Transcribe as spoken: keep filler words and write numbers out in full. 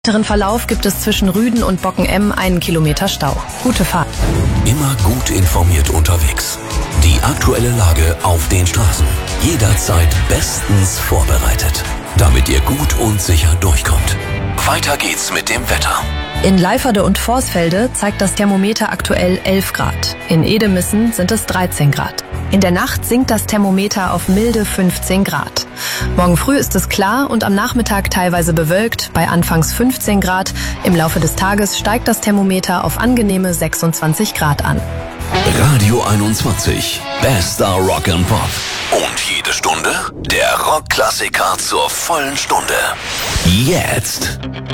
Im Verlauf gibt es zwischen Rüden und Bockenemm einen Kilometer Stau. Gute Fahrt. Immer gut informiert unterwegs. Die aktuelle Lage auf den Straßen. Jederzeit bestens vorbereitet, damit ihr gut und sicher durchkommt. Weiter geht's mit dem Wetter. In Leiferde und Vorsfelde zeigt das Thermometer aktuell elf Grad. In Edemissen sind es dreizehn Grad. In der Nacht sinkt das Thermometer auf milde fünfzehn Grad. Morgen früh ist es klar und am Nachmittag teilweise bewölkt, bei anfangs fünfzehn Grad. Im Laufe des Tages steigt das Thermometer auf angenehme sechsundzwanzig Grad an. Radio einundzwanzig. Bester Rock and Pop. Und jede Stunde der Rockklassiker zur vollen Stunde. Jetzt.